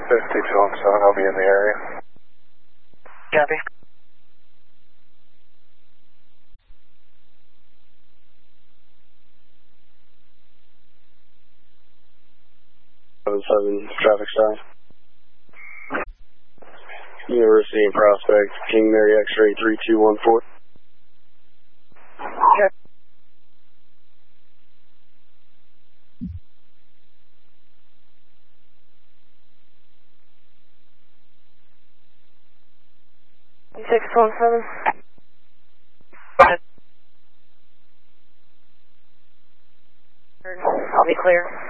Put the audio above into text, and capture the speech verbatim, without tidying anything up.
fifty-two on seven, I'll be in the area. Copy. seven seven, traffic stop. University and Prospect, King Mary X-ray three two one four. Okay. six one seven. I'll be clear.